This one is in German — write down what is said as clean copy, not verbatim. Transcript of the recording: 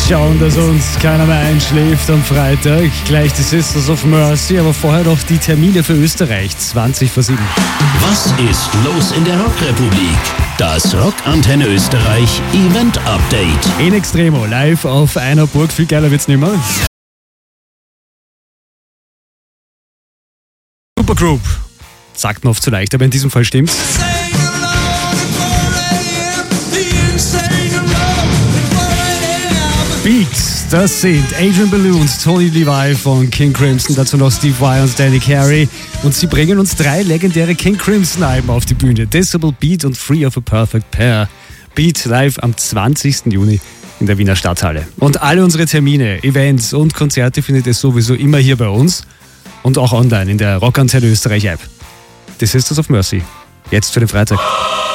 Schauen, dass uns keiner mehr einschläft am Freitag. Gleich die Sisters of Mercy, aber vorher noch die Termine für Österreich, 20 vor 7. Was ist los in der Rockrepublik? Das Rockantenne Österreich Event Update. In Extremo, live auf einer Burg. Viel geiler wird's nicht mehr. Supergroup. Sagt man oft zu leicht, aber in diesem Fall stimmt's. Beats, das sind Adrian Balloons, Tony Levi von King Crimson, dazu noch Steve Vai und Danny Carey. Und sie bringen uns 3 legendäre King Crimson-Alben auf die Bühne. Decibel, Beat und Free of a Perfect Pair. Beat live am 20. Juni in der Wiener Stadthalle. Und alle unsere Termine, Events und Konzerte findet ihr sowieso immer hier bei uns und auch online in der Rockantenne Österreich App. The Sisters of Mercy. Jetzt für den Freitag.